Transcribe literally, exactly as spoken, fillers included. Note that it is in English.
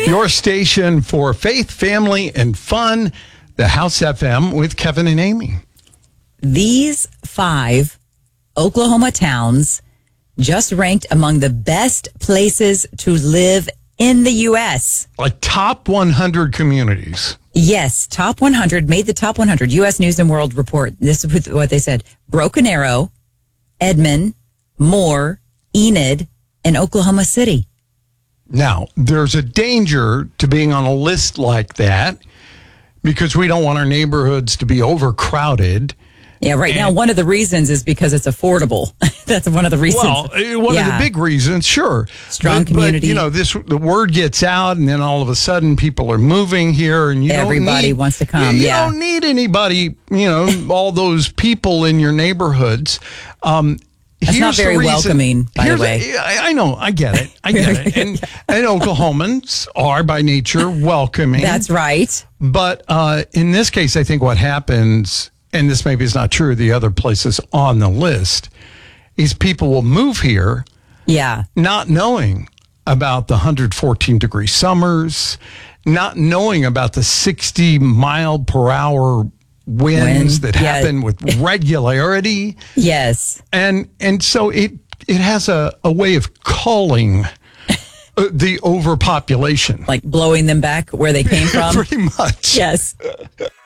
Your station for faith, family, and fun, the House F M with Kevin and Amy. These five Oklahoma towns just ranked among the best places to live in the U S. Like top one hundred communities. Yes, top one hundred, made the top one hundred. U S News and World Report. This is what they said. Broken Arrow, Edmond, Moore, Enid, and Oklahoma City. Now, there's a danger to being on a list like that because we don't want our neighborhoods to be overcrowded. Yeah, right and, now, one of the reasons is because it's affordable. That's one of the reasons. Well, one yeah. of the big reasons, sure. Strong but, community. But, you know, this the word gets out, and then all of a sudden people are moving here, and you everybody don't need, wants to come. You, you yeah. don't need anybody, you know, all those people in your neighborhoods. Um, That's not very welcoming, by the way. A, I, I know, I get it. I get it. And, and Oklahomans are by nature welcoming. That's right. But uh, in this case, I think what happens, and this maybe is not true of the other places on the list, is people will move here yeah, not knowing about the one hundred fourteen degree summers, not knowing about the sixty mile per hour winds Wind, that yeah. happen with regularity. Yes. And and so it it has a, a way of calling uh, the overpopulation. Like blowing them back where they came from? Pretty much. Yes.